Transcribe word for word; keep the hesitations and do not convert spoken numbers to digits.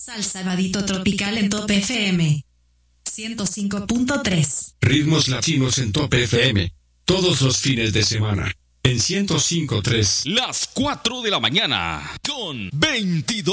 Salsa Vadito Tropical en Top F M ciento cinco punto tres. Ritmos latinos en Top F M. Todos los fines de semana. En ciento cinco punto tres. Las cuatro de la mañana con veintidós